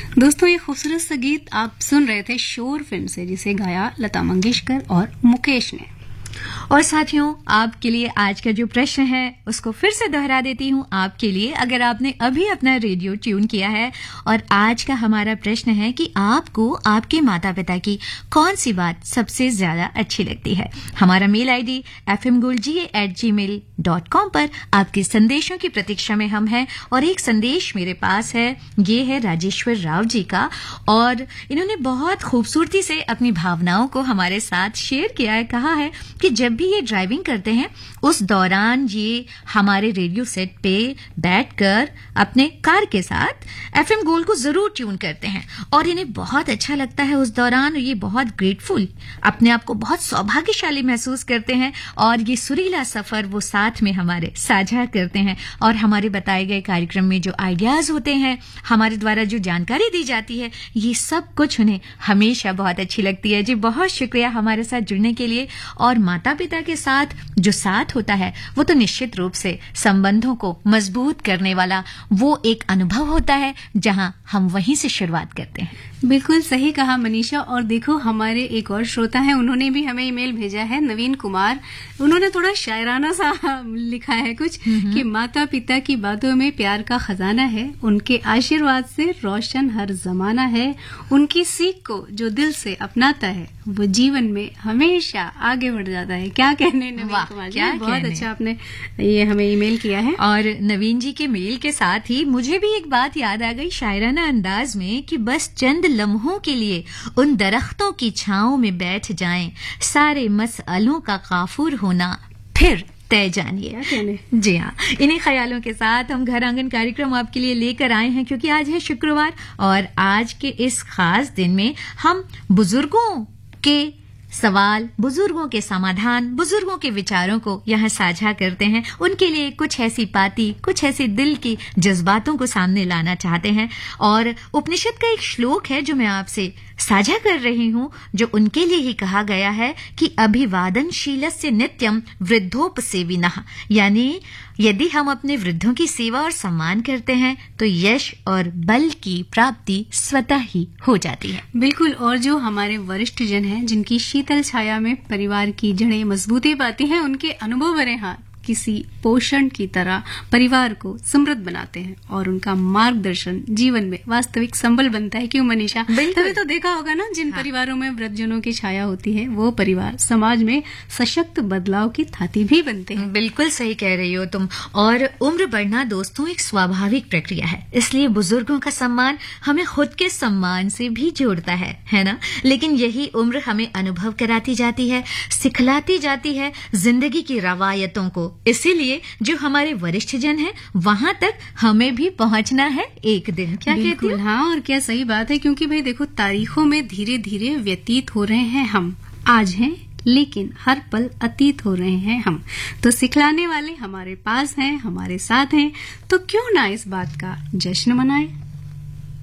दोस्तों, ये खूबसूरत सा गीत आप सुन रहे थे शोर फिल्म से, जिसे गाया लता मंगेशकर और मुकेश ने। और साथियों, आपके लिए आज का जो प्रश्न है उसको फिर से दोहरा देती हूँ आपके लिए, अगर आपने अभी अपना रेडियो ट्यून किया है। और आज का हमारा प्रश्न है कि आपको आपके माता पिता की कौन सी बात सबसे ज्यादा अच्छी लगती है। हमारा मेल आईडी fmgolga@gmail.com पर आपके संदेशों की प्रतीक्षा में हम हैं। और एक संदेश मेरे पास है, ये है राजेश्वर राव जी का, और इन्होंने बहुत खूबसूरती से अपनी भावनाओं को हमारे साथ शेयर किया है। कहा है कि जब भी ये ड्राइविंग करते हैं उस दौरान ये हमारे रेडियो सेट पे बैठकर अपने कार के साथ एफएम गोल्ड को जरूर ट्यून करते हैं और इन्हें बहुत अच्छा लगता है उस दौरान। ये बहुत ग्रेटफुल, अपने आप को बहुत सौभाग्यशाली महसूस करते हैं और ये सुरीला सफर वो साथ में हमारे साझा करते हैं। और हमारे बताए गए कार्यक्रम में जो आइडियाज होते हैं, हमारे द्वारा जो जानकारी दी जाती है, ये सब कुछ उन्हें हमेशा बहुत अच्छी लगती है। जी बहुत शुक्रिया हमारे साथ जुड़ने के लिए। और माता पिता के साथ जो साथ होता है वो तो निश्चित रूप से संबंधों को मजबूत करने वाला वो एक अनुभव होता है, जहां हम वहीं से शुरुआत करते हैं। बिल्कुल सही कहा मनीषा। और देखो, हमारे एक और श्रोता हैं, उन्होंने भी हमें ईमेल भेजा है, नवीन कुमार। उन्होंने थोड़ा शायराना सा लिखा है कुछ कि माता पिता की बातों में प्यार का खजाना है, उनके आशीर्वाद से रोशन हर जमाना है, उनकी सीख को जो दिल से अपनाता है वो जीवन में हमेशा आगे बढ़ जाता है। क्या कहने नवीन कुमार जी, बहुत अच्छा आपने ये हमें ईमेल किया है। और नवीन जी के मेल के साथ ही मुझे भी एक बात याद आ गई शायराना अंदाज में कि बस चंद लम्हों के लिए उन दरख्तों की छांव में बैठ जाएं, सारे मसअलों का काफूर होना फिर तय जानिए। जी हाँ, इन्हीं ख्यालों के साथ हम घर आंगन कार्यक्रम आपके लिए लेकर आए हैं, क्योंकि आज है शुक्रवार और आज के इस खास दिन में हम बुजुर्गों के सवाल, बुजुर्गों के समाधान, बुजुर्गों के विचारों को यहाँ साझा करते हैं। उनके लिए कुछ ऐसी बातें, कुछ ऐसे दिल की जज्बातों को सामने लाना चाहते हैं। और उपनिषद का एक श्लोक है जो मैं आपसे साझा कर रही हूँ, जो उनके लिए ही कहा गया है कि अभिवादनशीलस्य नित्यम वृद्धोपसेविनः, यानी यदि हम अपने वृद्धों की सेवा और सम्मान करते हैं तो यश और बल की प्राप्ति स्वतः ही हो जाती है। बिल्कुल। और जो हमारे वरिष्ठ जन हैं, जिनकी शीतल छाया में परिवार की जड़ें मजबूती पाती हैं, उनके अनुभव भरे हाथ किसी पोषण की तरह परिवार को समृद्ध बनाते हैं और उनका मार्गदर्शन जीवन में वास्तविक संबल बनता है। क्यों मनीषा? तभी तो देखा होगा ना, जिन परिवारों में वृद्धजनों की छाया होती है वो परिवार समाज में सशक्त बदलाव की थाती भी बनते हैं। बिल्कुल सही कह रही हो तुम। और उम्र बढ़ना दोस्तों एक स्वाभाविक प्रक्रिया है, इसलिए बुजुर्गों का सम्मान हमें खुद के सम्मान से भी जोड़ता है ना। लेकिन यही उम्र हमें अनुभव कराती जाती है, सिखलाती जाती है जिंदगी की रवायतों को। इसीलिए जो हमारे वरिष्ठ जन हैं वहां तक हमें भी पहुंचना है एक दिन। क्या कहती हो? हाँ, और क्या सही बात है, क्योंकि भाई देखो, तारीखों में धीरे धीरे व्यतीत हो रहे हैं हम, आज हैं लेकिन हर पल अतीत हो रहे हैं हम। तो सिखलाने वाले हमारे पास हैं, हमारे साथ हैं, तो क्यों ना इस बात का जश्न मनाएं।